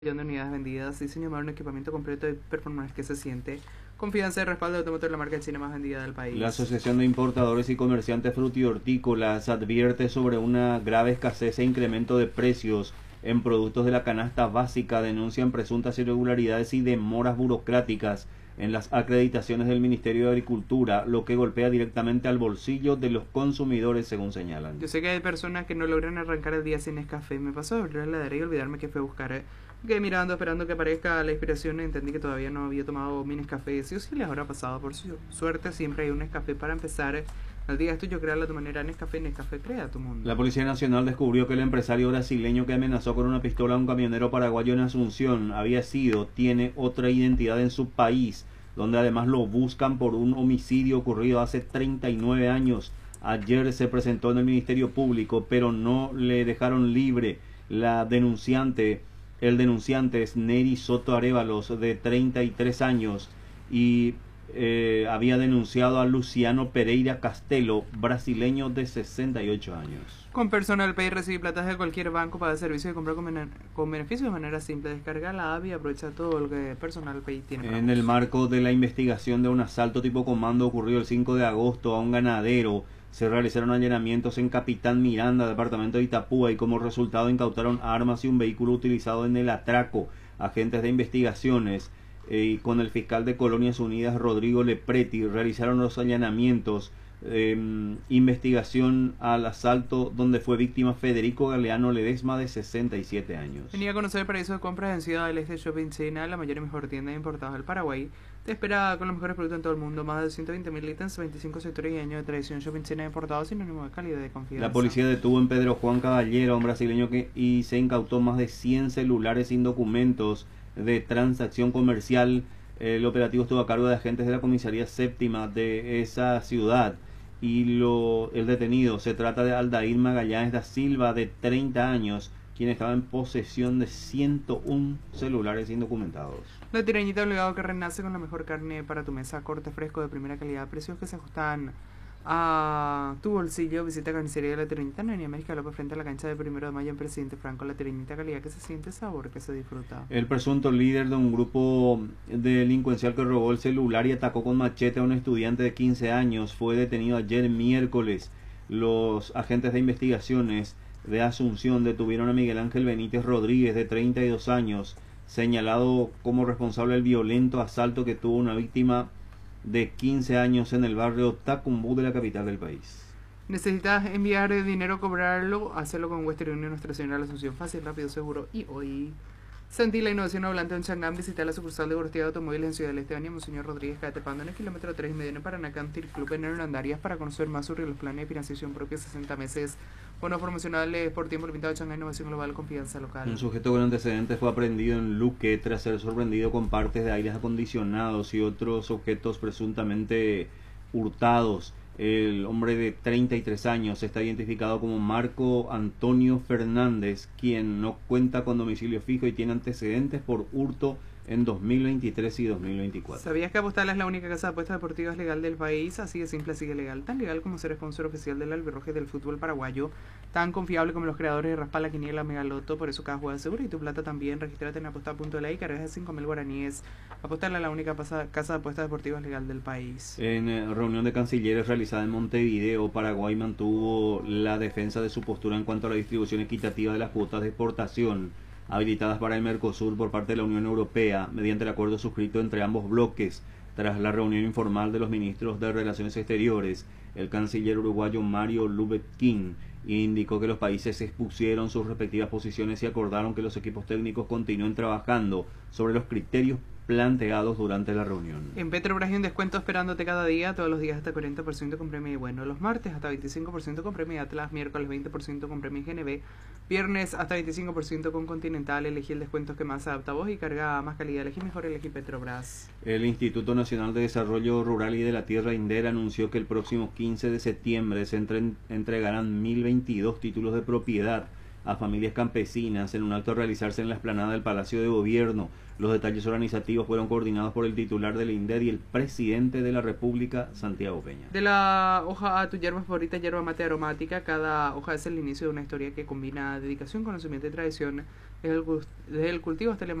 De unidades vendidas, diseño de un equipamiento completo de performance que se siente, confianza y respaldo de automotor, la marca de China más vendida del país. La Asociación de Importadores y Comerciantes Frutihortícolas advierte sobre una grave escasez e incremento de precios en productos de la canasta básica. Denuncian presuntas irregularidades y demoras burocráticas en las acreditaciones del Ministerio de Agricultura, lo que golpea directamente al bolsillo de los consumidores, según señalan. Yo sé que hay personas que no logran arrancar el día sin Nescafé. Me pasó a abrir la heladera y olvidarme que fue a buscar. Que mirando, esperando que aparezca la inspiración, entendí que todavía no había tomado mi Nescafé. Sí o sí les habrá pasado. Por su suerte siempre hay un Nescafé para empezar al día. Esto yo crearlo a tu manera. Nescafé crea tu mundo. La Policía Nacional descubrió que el empresario brasileño que amenazó con una pistola a un camionero paraguayo en Asunción tiene otra identidad en su país, donde además lo buscan por un homicidio ocurrido hace 39 años. Ayer se presentó en el Ministerio Público, pero no le dejaron libre. El denunciante es Neri Soto Arévalos, de 33 años, y había denunciado a Luciano Pereira Castelo, brasileño de 68 años. Con Personal Pay recibe plata de cualquier banco para servicio y comprar con beneficios de manera simple. Descarga la app y aprovecha todo lo que Personal Pay tiene. En el marco de la investigación de un asalto tipo comando ocurrido el 5 de agosto a un ganadero, se realizaron allanamientos en Capitán Miranda, departamento de Itapúa, y como resultado incautaron armas y un vehículo utilizado en el atraco. Agentes de investigaciones y con el fiscal de Colonias Unidas, Rodrigo Lepreti, realizaron los allanamientos. Investigación al asalto donde fue víctima Federico Galeano Ledesma, de 67 años. Venía a conocer el paraíso de compras en Ciudad del Este Shopping Center, la mayor y mejor tienda de importados del Paraguay. Te espera con los mejores productos en todo el mundo, más de 120.000 ítems, 25 sectores y años de tradición. Shopping Center de importados, sinónimo de calidad y de confianza. La policía detuvo en Pedro Juan Caballero a un brasileño y se incautó más de 100 celulares sin documentos de transacción comercial. El operativo estuvo a cargo de agentes de la comisaría séptima de esa ciudad. Y el detenido se trata de Aldair Magallanes da Silva, de 30 años, quien estaba en posesión de 101 celulares indocumentados. La Tirañita obligado que renace con la mejor carne para tu mesa, corte fresco de primera calidad, precios que se ajustan a tu bolsillo. Visita Carnicería de La Tirañita en Avenida América López, frente a la cancha de 1 de Mayo en Presidente Franco. La Tirañita, calidad que se siente, sabor que se disfruta. El presunto líder de un grupo delincuencial que robó el celular y atacó con machete a un estudiante de 15 años fue detenido ayer miércoles. Los agentes de investigaciones de Asunción detuvieron a Miguel Ángel Benítez Rodríguez, de 32 años, señalado como responsable del violento asalto que tuvo una víctima de 15 años en el barrio Tacumbú de la capital del país. ¿Necesitas enviar dinero, cobrarlo? Hacerlo con Western Union, Nuestra Señora de la Asunción. Fácil, rápido, seguro y hoy. Sentí la innovación hablante en Changán. Visita la sucursal de Gortea de Automóviles en Ciudad del Este, Avenida Monseñor Rodríguez, Catepando, en el kilómetro 3,5 en Paraná, Cantil Club en Hernandarias, para conocer más sobre los planes de financiación propia 60 meses. Bonos promocionales por tiempo limitado. Changán, innovación global, confianza local. Un sujeto con antecedentes fue aprendido en Luque tras ser sorprendido con partes de aires acondicionados y otros objetos presuntamente hurtados. El hombre de 33 años está identificado como Marco Antonio Fernández, quien no cuenta con domicilio fijo y tiene antecedentes por hurto en 2023 y 2024. ¿Sabías que Apostal es la única casa de apuestas deportivas legal del país? Así de simple, así de legal. Tan legal como ser sponsor oficial del albirroje del fútbol paraguayo. Tan confiable como los creadores de Raspal, La Quiniela, Megaloto. Por eso cada jugada es segura y tu plata también. Regístrate en apostar.la y cargas de 5.000 guaraníes. Apostal es la única casa de apuestas deportivas legal del país. En reunión de cancilleres realizada en Montevideo, Paraguay mantuvo la defensa de su postura en cuanto a la distribución equitativa de las cuotas de exportación habilitadas para el Mercosur por parte de la Unión Europea, mediante el acuerdo suscrito entre ambos bloques. Tras la reunión informal de los ministros de Relaciones Exteriores, el canciller uruguayo Mario Lubetkin indicó que los países expusieron sus respectivas posiciones y acordaron que los equipos técnicos continúen trabajando sobre los criterios planteados durante la reunión. En Petrobras hay un descuento esperándote cada día, todos los días hasta 40% con premio y bueno, los martes hasta 25% con premio Atlas, miércoles 20% con premio GNB, viernes hasta 25% con Continental. Elegí el descuento que más se adapta a vos y carga más calidad. Elegí mejor, elegí Petrobras. El Instituto Nacional de Desarrollo Rural y de la Tierra, INDER, anunció que el próximo 15 de septiembre se entregarán 1022 títulos de propiedad a familias campesinas en un acto a realizarse en la explanada del Palacio de Gobierno. Los detalles organizativos fueron coordinados por el titular del INDER y el presidente de la República, Santiago Peña. De la hoja a tu yerba favorita, yerba mate aromática, cada hoja es el inicio de una historia que combina dedicación, conocimiento y tradición, desde el cultivo hasta el